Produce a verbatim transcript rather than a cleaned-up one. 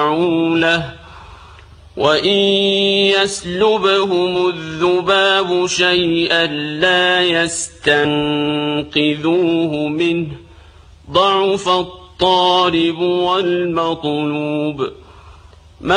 يدفعوا له وإن يسلبهم الذباب شيئا لا يستنقذوه منه ضعف الطالب والمطلوب